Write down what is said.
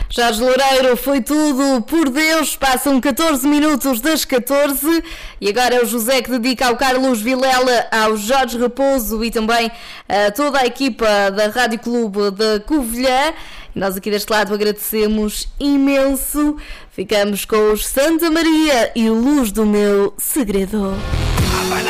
Jorge Loureiro, foi tudo por Deus. Passam 14 minutos das 14 e agora é o José que dedica ao Carlos Vilela, ao Jorge Raposo e também a toda a equipa da Rádio Clube da Covilhã. Nós aqui deste lado agradecemos imenso. Ficamos com os Santa Maria e Luz do Meu Segredo.